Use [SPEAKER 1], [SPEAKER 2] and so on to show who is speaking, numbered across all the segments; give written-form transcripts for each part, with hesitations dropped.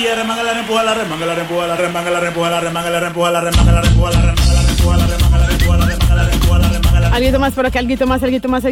[SPEAKER 1] Alguito más por acá, alguito más.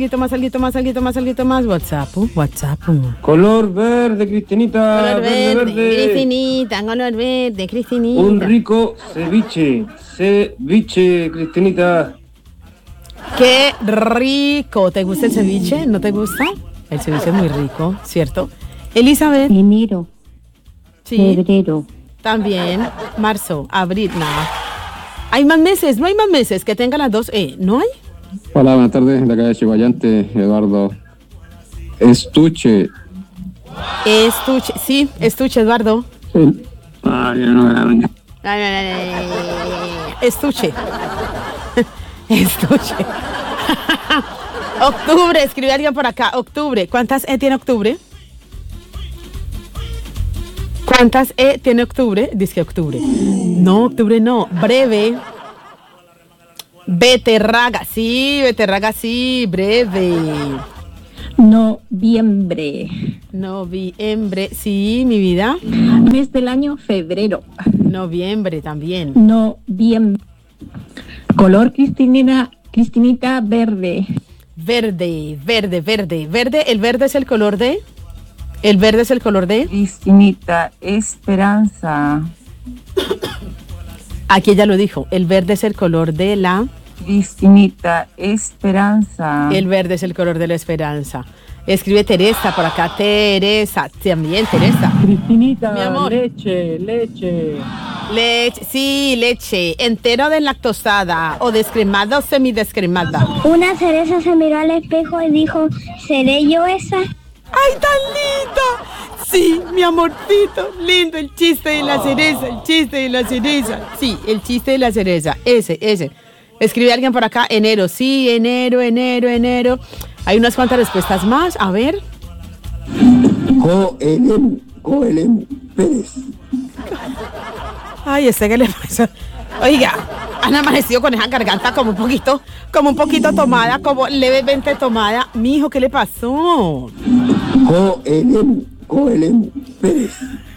[SPEAKER 1] WhatsApp.
[SPEAKER 2] Color verde, Cristinita.
[SPEAKER 1] Color verde. Cristinita, color verde, Cristinita.
[SPEAKER 2] Un rico ceviche, Cristinita.
[SPEAKER 1] Qué rico. ¿Te gusta el ceviche? ¿No te gusta? El ceviche es muy rico, ¿cierto? Elizabeth.
[SPEAKER 3] Enero.
[SPEAKER 1] Sí.
[SPEAKER 3] Febrero.
[SPEAKER 1] También. Marzo, abril, nada. Hay más meses, no hay más meses que tengan las dos E, ¿no hay?
[SPEAKER 2] Hola, buenas tardes, de la calle Chihuayante, Eduardo. Estuche.
[SPEAKER 1] Sí, estuche, Eduardo.
[SPEAKER 2] Sí. Ay, no, doña.
[SPEAKER 1] Estuche. Estuche. Octubre, escribe alguien por acá. Octubre. ¿Cuántas E tiene octubre? ¿Cuántas E tiene octubre? Dice octubre. No, octubre no. Breve. Beterraga. Sí, beterraga, sí. Breve.
[SPEAKER 3] Noviembre.
[SPEAKER 1] Noviembre. Sí, mi vida.
[SPEAKER 3] Mes del año, febrero.
[SPEAKER 1] Noviembre también.
[SPEAKER 3] Noviembre. Color Cristinita, verde.
[SPEAKER 1] Verde. El verde es el color de... El verde es el color de...
[SPEAKER 4] Cristinita, esperanza.
[SPEAKER 1] Aquí ella lo dijo. El verde es el color de la...
[SPEAKER 4] Cristinita, esperanza.
[SPEAKER 1] El verde es el color de la esperanza. Escribe Teresa por acá. Teresa, también Teresa.
[SPEAKER 2] Cristinita,
[SPEAKER 1] mi amor.
[SPEAKER 2] Leche.
[SPEAKER 1] Leche, sí, leche. Entero de lactosada o descremada o semidescremada.
[SPEAKER 5] Una cereza se miró al espejo y dijo, ¿seré yo esa?
[SPEAKER 1] ¡Ay, tan linda! Sí, mi amorcito, lindo el chiste de la cereza, Sí, el chiste de la cereza, ese. Escribe alguien por acá, enero, sí, enero. Hay unas cuantas respuestas más, a ver.
[SPEAKER 2] Coelem Pérez.
[SPEAKER 1] Ay, ¿qué le pasa? Oiga, han amanecido con esa garganta como un poquito tomada, como levemente tomada. Mijo, ¿qué le pasó?
[SPEAKER 2] Coelem Pérez.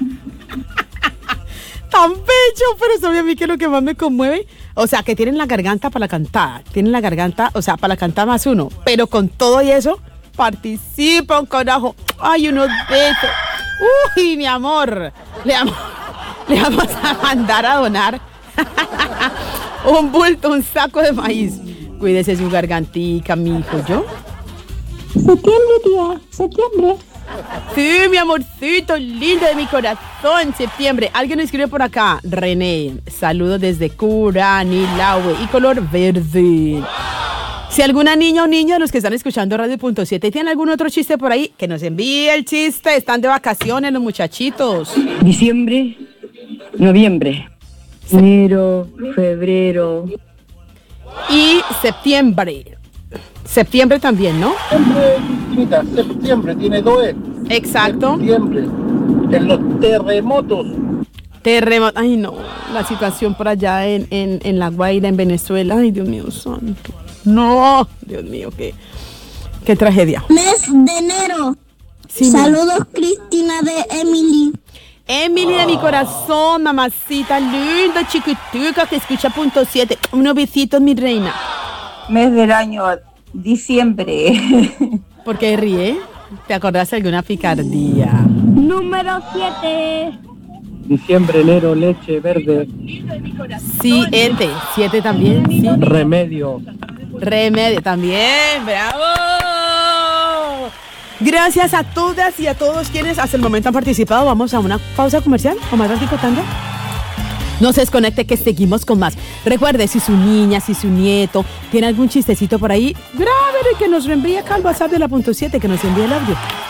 [SPEAKER 1] Tan bello, pero sabe a mí que es lo que más me conmueve. O sea, que tienen la garganta para la cantada. Tienen la garganta, o sea, para la cantada más uno. Pero con todo y eso, participan, carajo. Ay, unos besos. Uy, mi amor. Le vamos a mandar a donar un bulto, un saco de maíz. Cuídese su gargantica, mi hijo. ¿Yo?
[SPEAKER 5] Septiembre, tía, septiembre.
[SPEAKER 1] Sí, mi amorcito lindo de mi corazón, septiembre. Alguien nos escribe por acá. René, saludos desde Curanilahue y color verde. Si alguna niña o niño de los que están escuchando Radio.7 tiene algún otro chiste por ahí, que nos envíe el chiste. Están de vacaciones los muchachitos.
[SPEAKER 4] Diciembre, noviembre, enero, febrero.
[SPEAKER 1] Y septiembre. Septiembre también, ¿no?
[SPEAKER 2] Septiembre tiene 2 E.
[SPEAKER 1] Exacto.
[SPEAKER 2] Septiembre. En los terremotos.
[SPEAKER 1] Ay, no. La situación por allá en La Guaira, en Venezuela. Ay, Dios mío santo. No, Dios mío, qué tragedia.
[SPEAKER 5] Mes de enero.
[SPEAKER 1] Sí,
[SPEAKER 5] saludos, Cristina de Emily.
[SPEAKER 1] Emily de mi corazón, mamacita linda, chiquitica, que escucha .7. Unos besitos, mi reina.
[SPEAKER 4] Mes del año, diciembre.
[SPEAKER 1] ¿Por qué ríe? ¿Te acordás de alguna picardía?
[SPEAKER 5] Número 7.
[SPEAKER 2] Diciembre, enero, leche, verde.
[SPEAKER 1] 7 también, sí.
[SPEAKER 2] Remedio
[SPEAKER 1] también, bravo. Gracias a todas y a todos quienes hasta el momento han participado. Vamos a una pausa comercial o más ratito tanto. No se desconecte que seguimos con más. Recuerde, si su niña, si su nieto tiene algún chistecito por ahí, grábelo y que nos reenvíe acá al WhatsApp de la .7, que nos envíe el audio.